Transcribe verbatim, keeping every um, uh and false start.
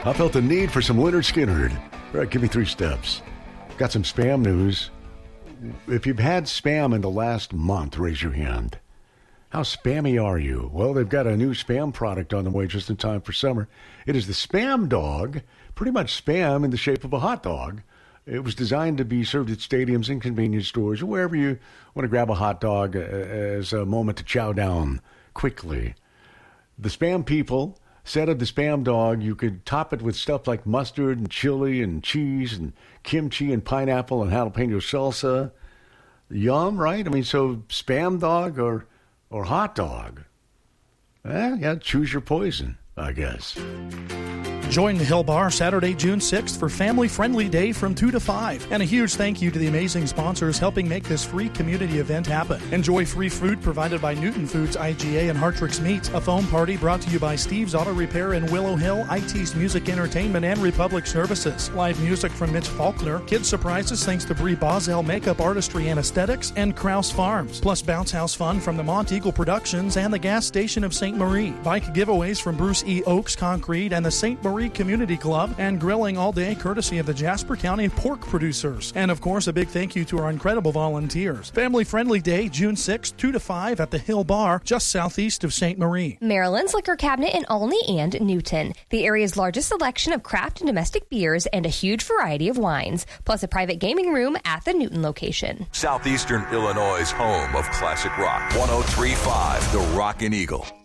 I felt the need for some Leonard Skinner. All right, give me three steps. Got some spam news. If you've had spam in the last month, raise your hand. How spammy are you? Well, they've got a new spam product on the way just in time for summer. It is the Spam Dog, pretty much spam in the shape of a hot dog. It was designed to be served at stadiums and convenience stores, wherever you want to grab a hot dog as a moment to chow down quickly. The Spam people said of the Spam Dog, you could top it with stuff like mustard and chili and cheese and kimchi and pineapple and jalapeno salsa. Yum, right? I mean, so Spam Dog or or hot dog? Eh, yeah, choose your poison, I guess. Join the Hill Bar Saturday, June sixth for Family Friendly Day from two to five. And a huge thank you to the amazing sponsors helping make this free community event happen. Enjoy free food provided by Newton Foods, I G A, and Hartrix Meats. A foam party brought to you by Steve's Auto Repair in Willow Hill, I T's Music Entertainment, and Republic Services. Live music from Mitch Faulkner. Kids surprises thanks to Brie Boswell Makeup Artistry and Aesthetics, and Krause Farms. Plus bounce house fun from the Mont Eagle Productions and the gas station of Saint Marie. Bike giveaways from Bruce E. Oaks Concrete and the Saint Marie Community Club, and grilling all day courtesy of the Jasper County pork producers. And of course, a big thank you to our incredible volunteers. Family Friendly Day, June sixth, two to five at the Hill Bar, just southeast of Saint Marie. Maryland's Liquor Cabinet in Olney and Newton. The area's largest selection of craft and domestic beers and a huge variety of wines, plus a private gaming room at the Newton location. Southeastern Illinois' home of classic rock. one oh three point five, The Rockin' Eagle.